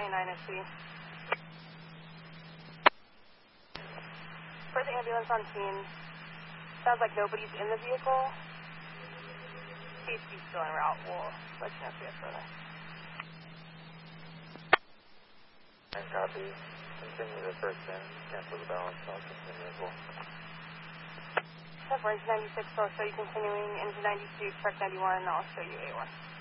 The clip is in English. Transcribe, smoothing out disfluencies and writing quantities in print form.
29 SC. For the ambulance on scene, sounds like nobody's in the vehicle. CHP's still en route. We'll let you know if we have further. And copy. Continue the first in. Cancel the balance. I'll continue as well. Except for engine 96, I'll show you continuing. Engine 92, truck 91, I'll show you A1.